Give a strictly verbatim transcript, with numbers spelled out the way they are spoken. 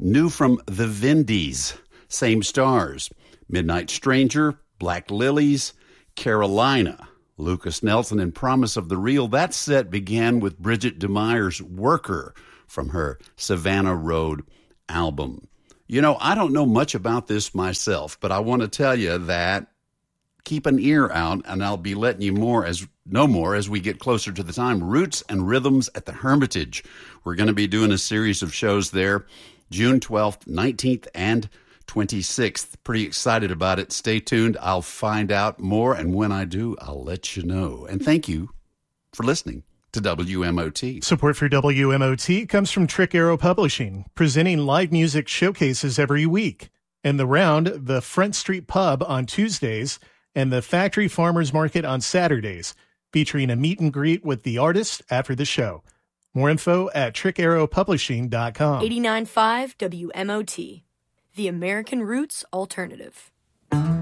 New from The Vindies, same stars. Midnight Stranger, Black Lilies, Carolina, Lucas Nelson, and Promise of the Real. That set began with Bridget DeMeyer's Worker from her Savannah Road album. You know, I don't know much about this myself, but I want to tell you that keep an ear out, and I'll be letting you more as know more as we get closer to the time. Roots and Rhythms at the Hermitage. We're going to be doing a series of shows there, June twelfth, nineteenth, and twenty-sixth. Pretty excited about it. Stay tuned. I'll find out more, and when I do, I'll let you know. And thank you for listening to W M O T. Support for W M O T comes from Trick Arrow Publishing, presenting live music showcases every week. In the round, the Front Street Pub on Tuesdays and the Factory Farmers Market on Saturdays, featuring a meet and greet with the artist after the show. More info at trick arrow publishing dot com. eighty-nine point five W M O T, the American Roots Alternative.